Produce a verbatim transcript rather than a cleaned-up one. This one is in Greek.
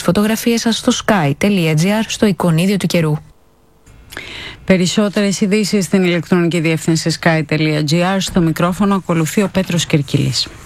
φωτογραφίες σας στο sky.gr στο εικονίδιο του καιρού. Περισσότερες ειδήσεις στην ηλεκτρονική διεύθυνση sky.gr. Στο μικρόφωνο ακολουθεί ο Πέτρος Κερκίλης.